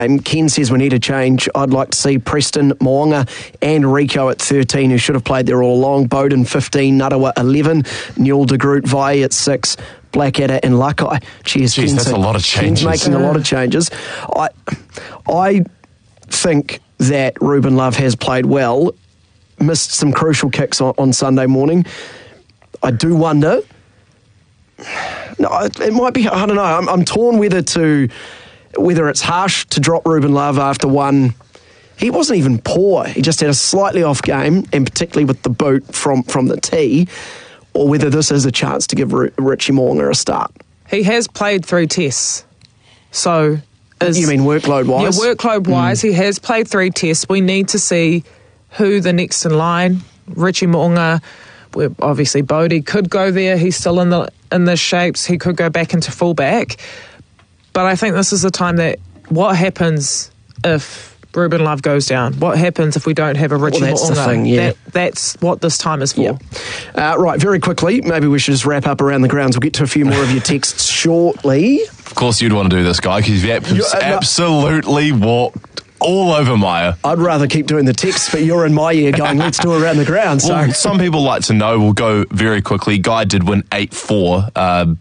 Ken says we need a change. I'd like to see Preston, Moonga and Rico at 13, who should have played there all along. Bowden 15, Narawa 11, Newell de Groot Vai at 6, Blackadder and Lakai. Jeez, that's a lot of changes. Ken's making a lot of changes. I think that Ruben Love has played well, missed some crucial kicks on Sunday morning. I do wonder. No, it might be. I don't know. I'm torn whether it's harsh to drop Ruben Love after one. He wasn't even poor. He just had a slightly off game, and particularly with the boot from the tee, or whether this is a chance to give Richie Moonga a start. He has played 3 tests. So... You mean workload-wise? Yeah, workload-wise, he has played 3 tests. We need to see who the next in line. Richie Moonga, obviously Bodie could go there. He's still in the shapes. He could go back into fullback. But I think this is the time that what happens if Ruben Love goes down? What happens if we don't have a Richie Moonga? That's the thing, yeah. That's what this time is for. Yeah. Right, very quickly, maybe we should just wrap up around the grounds. We'll get to a few more of your texts shortly. Of course you'd want to do this, Guy, because you've absolutely walked all over Maya. I'd rather keep doing the texts, but you're in my ear going, let's do it around the ground. So well, some people like to know. We'll go very quickly. Guy did win 8-4.